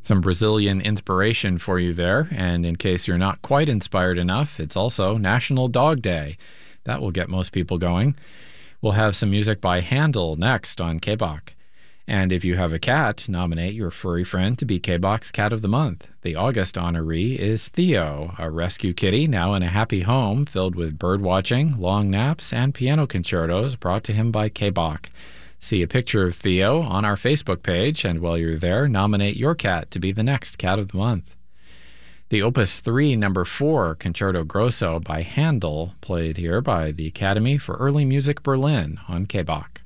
Some Brazilian inspiration for you there, and in case you're not quite inspired enough, it's also National Dog Day. That will get most people going. We'll have some music by Handel next on KBOK. And if you have a cat, nominate your furry friend to be KBOK's Cat of the Month. The August honoree is Theo, a rescue kitty now in a happy home filled with bird watching, long naps, and piano concertos brought to him by KBOK. See a picture of Theo on our Facebook page, and while you're there, nominate your cat to be the next Cat of the Month. The Opus 3 No. 4 Concerto Grosso by Handel, played here by the Academy for Early Music Berlin on KBOK.